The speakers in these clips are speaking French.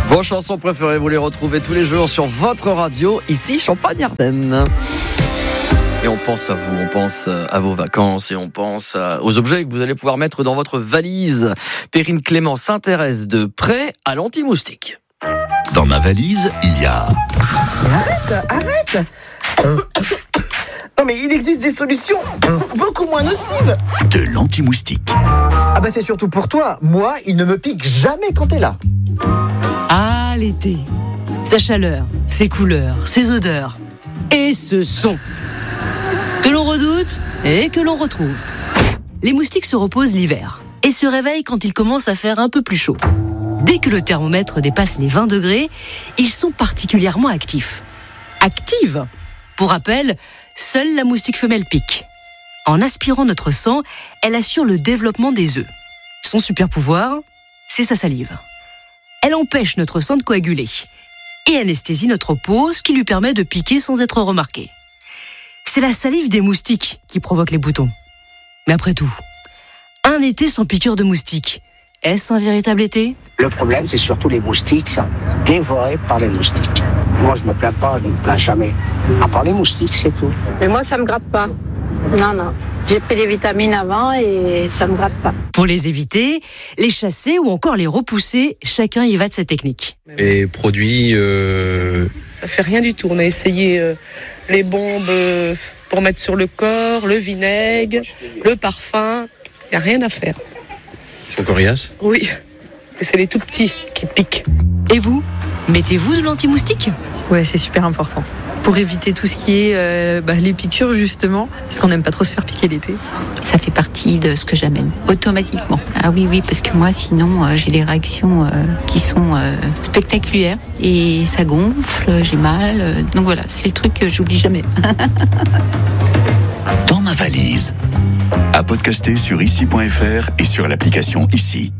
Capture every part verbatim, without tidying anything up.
Vos chansons préférées, vous les retrouvez tous les jours sur votre radio, ici Champagne-Ardenne. Et on pense à vous, on pense à vos vacances et on pense aux objets que vous allez pouvoir mettre dans votre valise. Perrine Clément s'intéresse de près à l'anti-moustique. Dans ma valise, il y a... Arrête, arrête. Non mais il existe des solutions beaucoup moins nocives. De l'anti-moustique. Ah bah c'est surtout pour toi. Moi, il ne me pique jamais quand t'es là. Ah, l'été. Sa chaleur, ses couleurs, ses odeurs et ce son que l'on redoute et que l'on retrouve. Les moustiques se reposent l'hiver et se réveillent quand il commence à faire un peu plus chaud. Dès que le thermomètre dépasse les vingt degrés, ils sont particulièrement actifs. Active. Pour rappel, seule la moustique femelle pique. En aspirant notre sang, elle assure le développement des œufs. Son super pouvoir, c'est sa salive. Elle empêche notre sang de coaguler et anesthésie notre peau, ce qui lui permet de piquer sans être remarqué. C'est la salive des moustiques qui provoque les boutons. Mais après tout, un été sans piqûre de moustiques, est-ce un véritable été ? Le problème, c'est surtout les moustiques, ça. Dévorés par les moustiques. Moi, je me plains pas, je ne me plains jamais. À part les moustiques, c'est tout. Mais moi, ça me gratte pas. Non, non. J'ai pris des vitamines avant et ça me gratte pas. Pour les éviter, les chasser ou encore les repousser, chacun y va de sa technique. Les produits... Euh... Ça fait rien du tout. On a essayé euh, les bombes euh, pour mettre sur le corps, le vinaigre, le parfum. Il n'y a rien à faire. Ils sont coriaces ? Oui. Et c'est les tout petits qui piquent. Et vous ? Mettez-vous de l'anti-moustique ? Ouais, c'est super important. Pour éviter tout ce qui est euh, bah, les piqûres, justement, parce qu'on n'aime pas trop se faire piquer l'été. Ça fait partie de ce que j'amène, automatiquement. Ah oui, oui, parce que moi, sinon, euh, j'ai des réactions euh, qui sont euh, spectaculaires. Et ça gonfle, j'ai mal. Euh, donc voilà, c'est le truc que j'oublie jamais. Dans ma valise. À podcaster sur ici point f r et sur l'application Ici.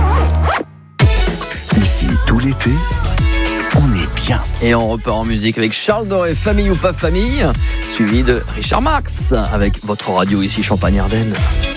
Ici, tout l'été, on est bien. Et on repart en musique avec Charles Doré, Famille ou pas famille, suivi de Richard Marx avec votre radio ici Champagne-Ardenne.